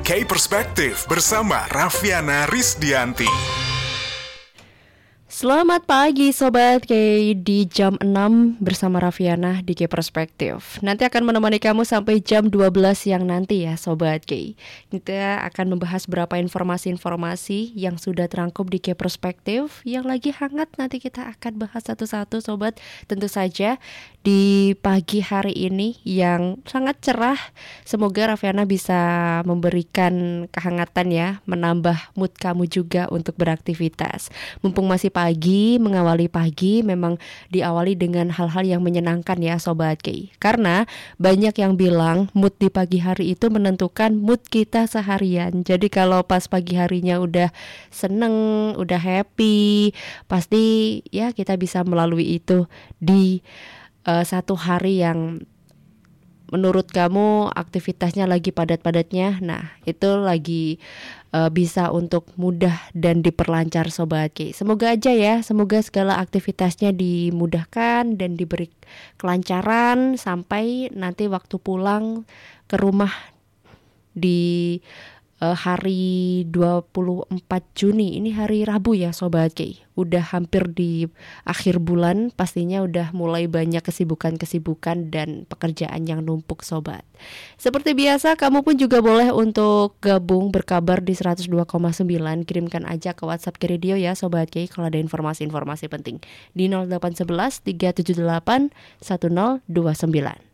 K Perspektif bersama Raffiana Rizdianti. Selamat pagi Sobat K, di jam 6 bersama Raffiana di K Perspektif. Nanti akan menemani kamu sampai jam 12 siang nanti ya Sobat K. Kita akan membahas beberapa informasi-informasi yang sudah terangkum di K Perspektif, yang lagi hangat. Nanti kita akan bahas satu-satu Sobat. Tentu saja di pagi hari ini yang sangat cerah, semoga Raffiana bisa memberikan kehangatan ya, menambah mood kamu juga untuk beraktivitas. Mumpung masih pagi, mengawali pagi memang diawali dengan hal-hal yang menyenangkan ya Sobat K. Karena banyak yang bilang mood di pagi hari itu menentukan mood kita seharian. Jadi kalau pas pagi harinya udah seneng, udah happy, pasti ya kita bisa melalui itu di satu hari yang menurut kamu aktivitasnya lagi padat-padatnya. Nah itu lagi bisa untuk mudah dan diperlancar Sobat Ki. Semoga aja ya, semoga segala aktivitasnya dimudahkan dan diberi kelancaran sampai nanti waktu pulang ke rumah di hari 24 Juni. Ini hari Rabu ya Sobat Ki. Udah hampir di akhir bulan, pastinya udah mulai banyak kesibukan-kesibukan dan pekerjaan yang numpuk Sobat. Seperti biasa, kamu pun juga boleh untuk gabung berkabar di 102,9. Kirimkan aja ke WhatsApp Ki Radio ya Sobat Ki kalau ada informasi-informasi penting di 0811 378 1029.